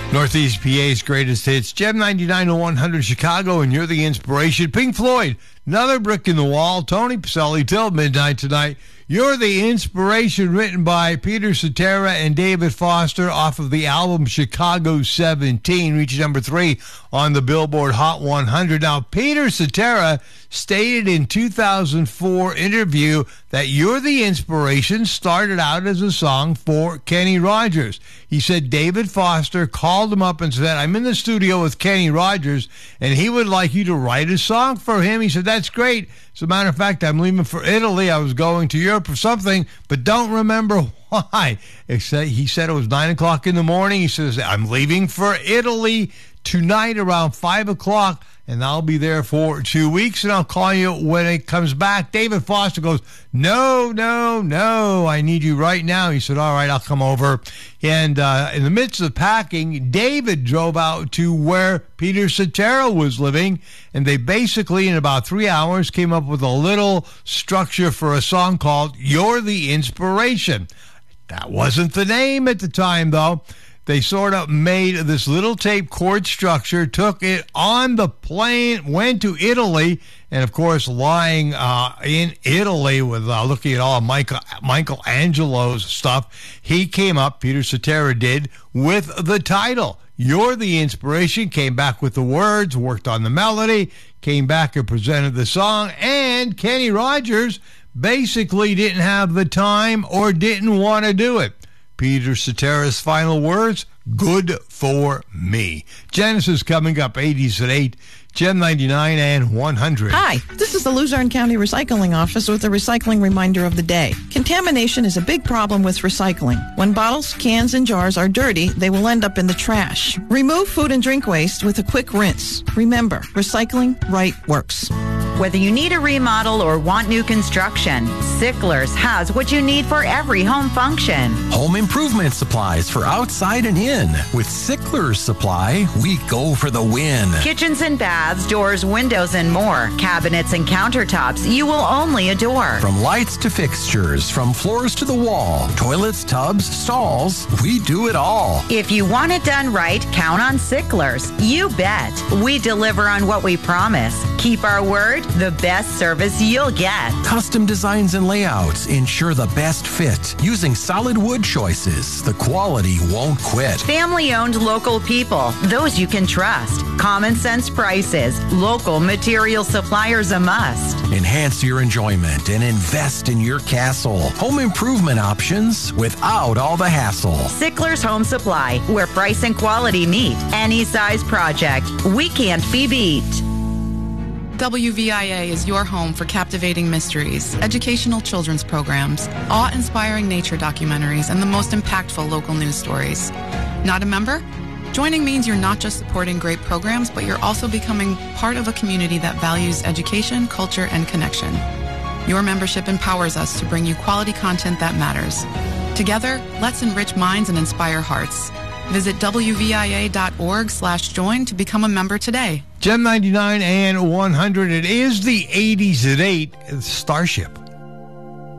Northeast PA's greatest hits, Gem 99 to 100 Chicago, and you're the inspiration. Pink Floyd, another brick in the wall. Tony Pacelli till midnight tonight. You're the inspiration, written by Peter Cetera and David Foster off of the album Chicago 17, reaching number 3 on the Billboard Hot 100. Now, Peter Cetera stated in 2004 interview that You're the Inspiration started out as a song for Kenny Rogers. He said David Foster called him up and said, I'm in the studio with Kenny Rogers, and he would like you to write a song for him. He said, that's great. As a matter of fact, I'm leaving for Italy. I was going to Europe or something, but don't remember why. He said it was 9 o'clock in the morning. He says, I'm leaving for Italy tonight around 5 o'clock, and I'll be there for 2 weeks, and I'll call you when it comes back. David Foster goes, no, I need you right now. He said, all right, I'll come over. And in the midst of packing, David drove out to where Peter Cetera was living, and they basically, in about 3 hours, came up with a little structure for a song called You're the Inspiration. That wasn't the name at the time, though. They sort of made this little tape chord structure, took it on the plane, went to Italy, and of course, lying in Italy with looking at all Michelangelo's stuff, he came up, Peter Cetera did, with the title. You're the Inspiration, came back with the words, worked on the melody, came back and presented the song, and Kenny Rogers basically didn't have the time or didn't want to do it. Peter Cetera's final words, good for me. Genesis coming up, 80s at 8, Gem 99 and 100. Hi, this is the Luzerne County Recycling Office with a recycling reminder of the day. Contamination is a big problem with recycling. When bottles, cans, and jars are dirty, they will end up in the trash. Remove food and drink waste with a quick rinse. Remember, recycling right works. Whether you need a remodel or want new construction, Sickler's has what you need for every home function. Home improvement supplies for outside and in. With Sickler's Supply, we go for the win. Kitchens and baths, doors, windows, and more. Cabinets and countertops you will only adore. From lights to fixtures, from floors to the wall, toilets, tubs, stalls, we do it all. If you want it done right, count on Sickler's. You bet. We deliver on what we promise. Keep our word. The best service you'll get. Custom designs and layouts ensure the best fit. Using solid wood choices, the quality won't quit. Family-owned local people, those you can trust. Common sense prices. Local material suppliers a must. Enhance your enjoyment and invest in your castle. Home improvement options without all the hassle. Sickler's Home Supply, where price and quality meet. Any size project, we can't be beat. WVIA is your home for captivating mysteries, educational children's programs, awe-inspiring nature documentaries, and the most impactful local news stories. Not a member? Joining means you're not just supporting great programs, but you're also becoming part of a community that values education, culture, and connection. Your membership empowers us to bring you quality content that matters. Together, let's enrich minds and inspire hearts. Visit WVIA.org/join to become a member today. Gem 99 and 100. It is the 80s at 8. Starship.